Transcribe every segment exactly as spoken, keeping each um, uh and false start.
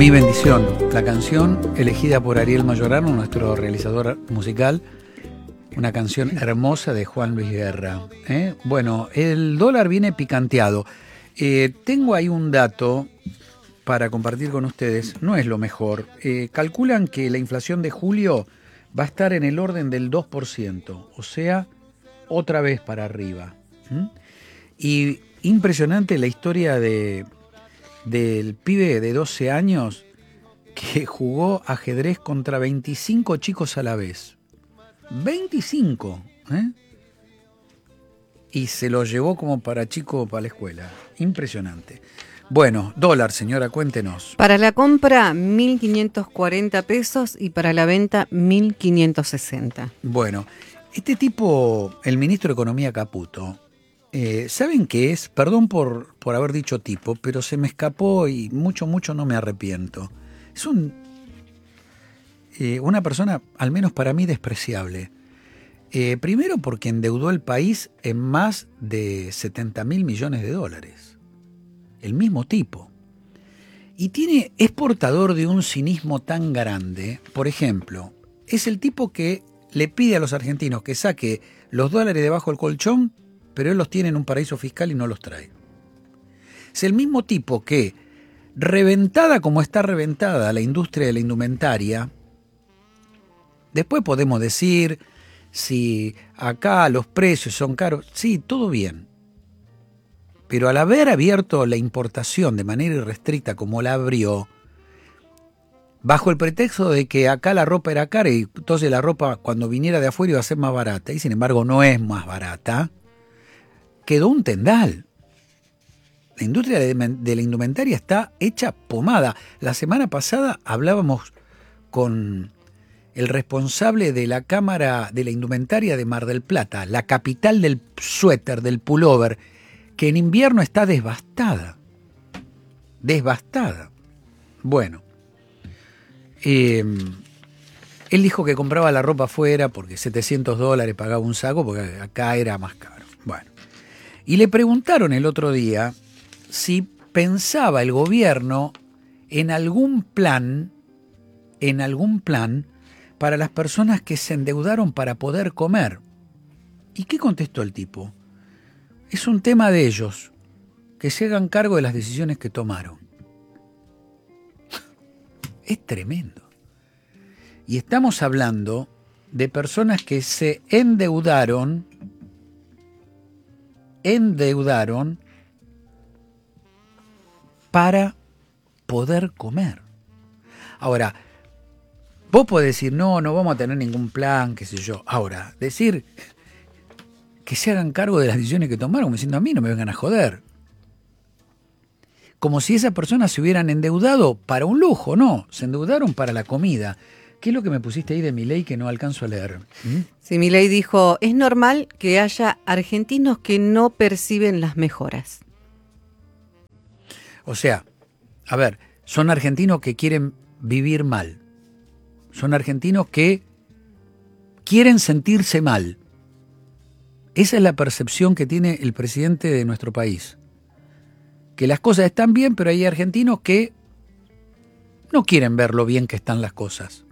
Mi bendición, la canción elegida por Ariel Mayorano, nuestro realizador musical, una canción hermosa de Juan Luis Guerra. ¿eh? Bueno, el dólar viene picanteado. Eh, tengo ahí un dato para compartir con ustedes, no es lo mejor. Eh, calculan que la inflación de julio va a estar en el orden del dos por ciento, o sea, otra vez para arriba. ¿Mm? Y impresionante la historia de... del pibe de doce años que jugó ajedrez contra veinticinco chicos a la vez. veinticinco, ¿eh? Y se lo llevó como para chico para la escuela. Impresionante. Bueno, dólar, señora, cuéntenos. Para la compra, mil quinientos cuarenta pesos y para la venta, mil quinientos sesenta. Bueno, este tipo, el ministro de Economía Caputo, Eh, ¿saben qué es? Perdón por, por haber dicho tipo, pero se me escapó y mucho, mucho no me arrepiento. Es un, eh, una persona, al menos para mí, despreciable. Eh, primero porque endeudó el país en más de setenta mil millones de dólares. El mismo tipo. Y tiene, es portador de un cinismo tan grande. Por ejemplo, es el tipo que le pide a los argentinos que saque los dólares debajo del colchón, pero él los tiene en un paraíso fiscal y no los trae. Es el mismo tipo que, reventada como está reventada la industria de la indumentaria, después podemos decir si acá los precios son caros, sí, todo bien. Pero al haber abierto la importación de manera irrestricta como la abrió, bajo el pretexto de que acá la ropa era cara y entonces la ropa cuando viniera de afuera iba a ser más barata, y sin embargo no es más barata, quedó un tendal. La industria de, de la indumentaria está hecha pomada. La semana pasada hablábamos con el responsable de la Cámara de la Indumentaria de Mar del Plata, la capital del suéter, del pullover, que en invierno está devastada. Devastada. Bueno, eh, él dijo que compraba la ropa afuera porque setecientos dólares pagaba un saco, porque acá era más caro. Bueno. Y le preguntaron el otro día si pensaba el gobierno en algún plan, en algún plan para las personas que se endeudaron para poder comer. ¿Y qué contestó el tipo? Es un tema de ellos, que se hagan cargo de las decisiones que tomaron. Es tremendo. Y estamos hablando de personas que se endeudaron endeudaron para poder comer. Ahora, vos podés decir, no, no vamos a tener ningún plan, qué sé yo. Ahora, decir que se hagan cargo de las decisiones que tomaron, como diciendo a mí no me vengan a joder. Como si esas personas se hubieran endeudado para un lujo, no, se endeudaron para la comida. ¿Qué es lo que me pusiste ahí de Milei que no alcanzo a leer? ¿Mm? Sí, Milei dijo, es normal que haya argentinos que no perciben las mejoras. O sea, a ver, son argentinos que quieren vivir mal. Son argentinos que quieren sentirse mal. Esa es la percepción que tiene el presidente de nuestro país. Que las cosas están bien, pero hay argentinos que no quieren ver lo bien que están las cosas.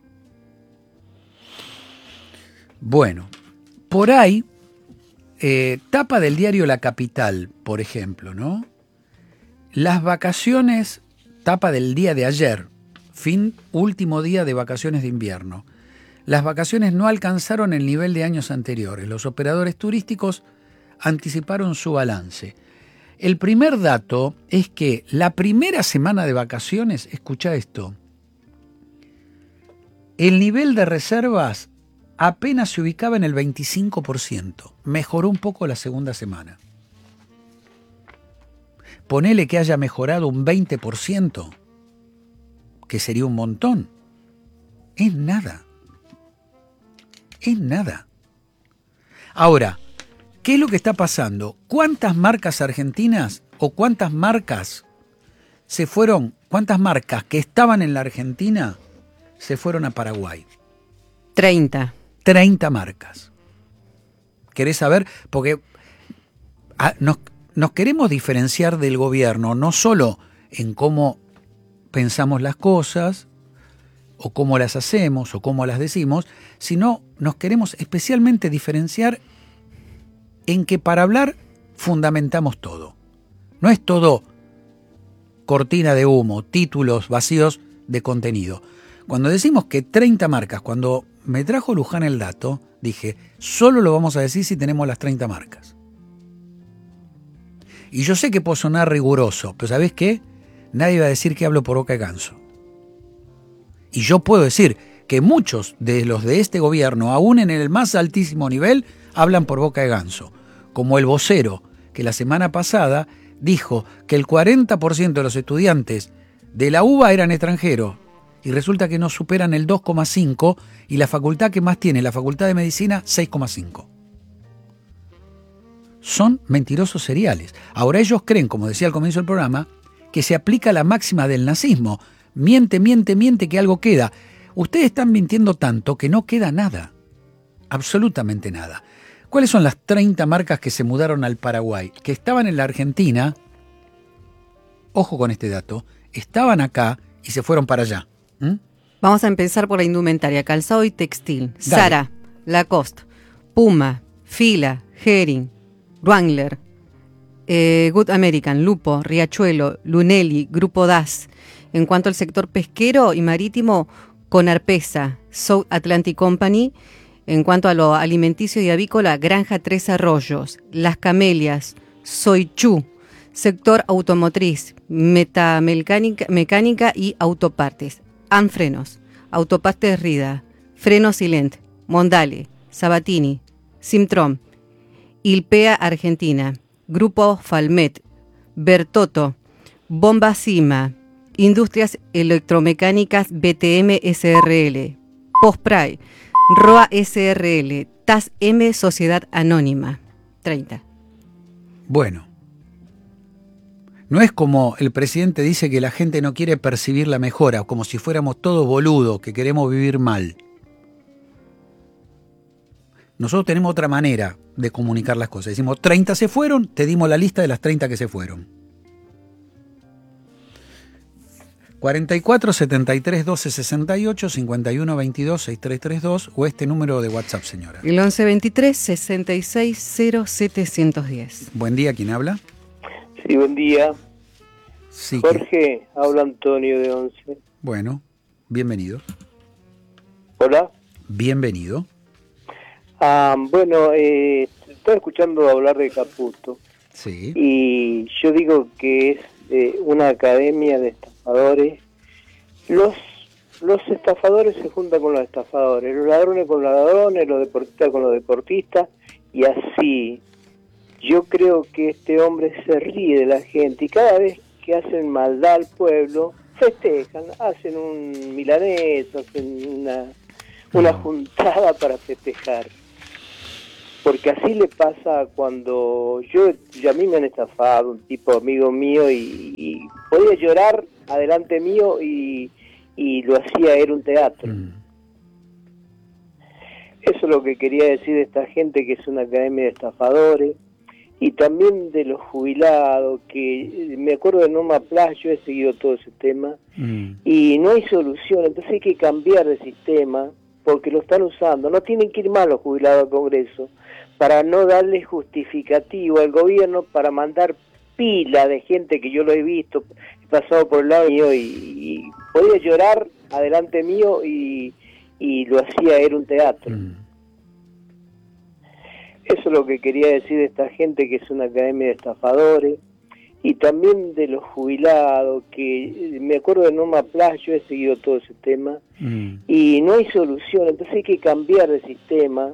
Bueno, por ahí, eh, tapa del diario La Capital, por ejemplo, ¿no? Las vacaciones, tapa del día de ayer, fin, último día de vacaciones de invierno. Las vacaciones no alcanzaron el nivel de años anteriores. Los operadores turísticos anticiparon su balance. El primer dato es que la primera semana de vacaciones, escucha esto, el nivel de reservas apenas se ubicaba en el veinticinco por ciento. Mejoró un poco la segunda semana. Ponele que haya mejorado un veinte por ciento, que sería un montón. Es nada. Es nada. Ahora, ¿qué es lo que está pasando? ¿Cuántas marcas argentinas o cuántas marcas se fueron, cuántas marcas que estaban en la Argentina se fueron a Paraguay? treinta. treinta marcas. ¿Querés saber? Porque nos, nos queremos diferenciar del gobierno, no solo en cómo pensamos las cosas, o cómo las hacemos, o cómo las decimos, sino nos queremos especialmente diferenciar en que para hablar fundamentamos todo. No es todo cortina de humo, títulos vacíos de contenido. Cuando decimos que treinta marcas, cuando me trajo Luján el dato, dije, solo lo vamos a decir si tenemos las treinta marcas. Y yo sé que puedo sonar riguroso, pero ¿sabés qué? Nadie va a decir que hablo por boca de ganso. Y yo puedo decir que muchos de los de este gobierno, aún en el más altísimo nivel, hablan por boca de ganso. Como el vocero, que la semana pasada dijo que el cuarenta por ciento de los estudiantes de la U B A eran extranjeros, y resulta que no superan el dos coma cinco, y la facultad que más tiene, la Facultad de Medicina, seis coma cinco. Son mentirosos seriales. Ahora ellos creen, como decía al comienzo del programa, que se aplica la máxima del nazismo. Miente, miente, miente que algo queda. Ustedes están mintiendo tanto que no queda nada. Absolutamente nada. ¿Cuáles son las treinta marcas que se mudaron al Paraguay? Que estaban en la Argentina, ojo con este dato, estaban acá y se fueron para allá. ¿Mm? Vamos a empezar por la indumentaria, calzado y textil. Dale. Zara, Lacoste, Puma, Fila, Hering, Wrangler, eh, Good American, Lupo, Riachuelo, Lunelli, Grupo D A S. En cuanto al sector pesquero y marítimo, Conarpesa, South Atlantic Company. En cuanto a lo alimenticio y avícola, Granja Tres Arroyos, Las Camelias, Soichu. Sector automotriz, metamecánica mecánica y autopartes. Anfrenos, Autopartes Rida, Frenos Silent, Mondale, Sabatini, Simtrom, Ilpea Argentina, Grupo Falmet, Bertotto, Bomba Cima, Industrias Electromecánicas B T M S R L, Postpray, Roa S R L, T A S M Sociedad Anónima. treinta. Bueno, no es como el presidente dice que la gente no quiere percibir la mejora, como si fuéramos todos boludos, que queremos vivir mal. Nosotros tenemos otra manera de comunicar las cosas. Decimos, treinta se fueron, te dimos la lista de las treinta que se fueron. cuarenta y cuatro, setenta y tres, doce, sesenta y ocho, cincuenta y uno, veintidós, sesenta y tres treinta y dos o este número de WhatsApp, señora. El once veintitrés, sesenta y seis, cero, setecientos diez. Buen día, ¿quién habla? Sí, buen día. Sí, Jorge, que... habla Antonio de Once. Bueno, bienvenido. Hola. Bienvenido. Ah, bueno, eh, estaba escuchando hablar de Caputo. Sí. Y yo digo que es eh, una academia de estafadores. Los los estafadores se juntan con los estafadores, los ladrones con los ladrones, los deportistas con los deportistas, y así. Yo creo que este hombre se ríe de la gente, y cada vez que hacen maldad al pueblo, festejan, hacen un milanés, hacen una, una juntada para festejar. Porque así le pasa cuando yo, yo a mí me han estafado, un tipo amigo mío, y, y podía llorar adelante mío y, y lo hacía, era un teatro. Mm. Eso es lo que quería decir de esta gente, que es una academia de estafadores, y también de los jubilados, que me acuerdo de Norma Plas, yo he seguido todo ese tema, mm. y no hay solución, entonces hay que cambiar de sistema, porque lo están usando. No tienen que ir más los jubilados al Congreso, para no darle justificativo al gobierno para mandar pila de gente que yo lo he visto, he pasado por el lado mío y, y podía llorar adelante mío y, y lo hacía, era un teatro. Mm. Eso es lo que quería decir de esta gente, que es una academia de estafadores, y también de los jubilados, que me acuerdo de Norma Plas, yo he seguido todo ese tema, mm. y no hay solución, entonces hay que cambiar de sistema,